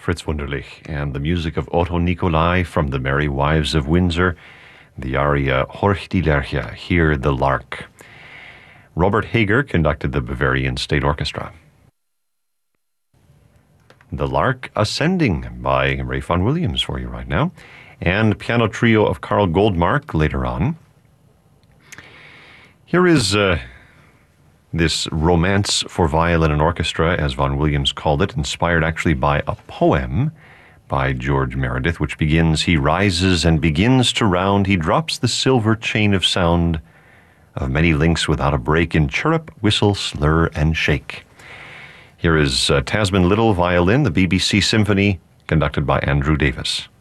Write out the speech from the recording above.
Fritz Wunderlich, and the music of Otto Nicolai from The Merry Wives of Windsor, the aria Horch die Lerche, Hear the Lark. Robert Hager conducted the Bavarian State Orchestra. The Lark Ascending by Ray Vaughan Williams for you right now, and piano trio of Carl Goldmark later on. Here is this romance for violin and orchestra, as Vaughan Williams called it, inspired actually by a poem by George Meredith, which begins, "He rises and begins to round, he drops the silver chain of sound of many links without a break in chirrup, whistle, slur, and shake." Here is Tasman Little violin, the BBC Symphony, conducted by Andrew Davis.